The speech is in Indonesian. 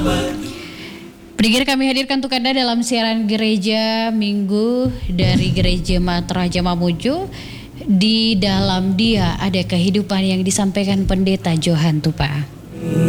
Pendengar, kami hadirkan untuk Anda dalam siaran gereja Minggu dari Gereja Matraja Mamuju. Di dalam Dia ada kehidupan yang disampaikan Pendeta Johan Tupa.